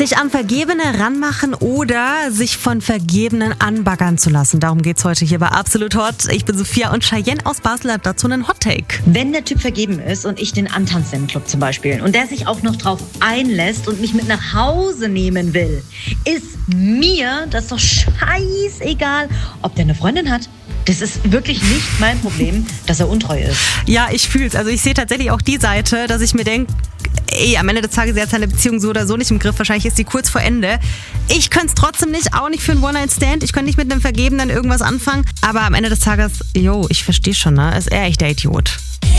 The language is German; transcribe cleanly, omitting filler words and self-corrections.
Sich an Vergebene ranmachen oder sich von Vergebenen anbaggern zu lassen. Darum geht's heute hier bei Absolut Hot. Ich bin Sophia und Cheyenne aus Basel hat dazu einen Hot-Take. Wenn der Typ vergeben ist und ich den antanze im Club zum Beispiel und der sich auch noch drauf einlässt und mich mit nach Hause nehmen will, ist mir das doch scheißegal, ob der eine Freundin hat. Das ist wirklich nicht mein Problem, dass er untreu ist. Ja, ich fühl's. Also ich sehe tatsächlich auch die Seite, dass ich mir denke, am Ende des Tages, er hat seine Beziehung so oder so nicht im Griff. Wahrscheinlich ist sie kurz vor Ende. Ich könnte es trotzdem nicht, auch nicht für einen One-Night-Stand. Ich könnte nicht mit einem Vergebenen irgendwas anfangen. Aber am Ende des Tages, ich verstehe schon, ne? Ist er echt der Idiot.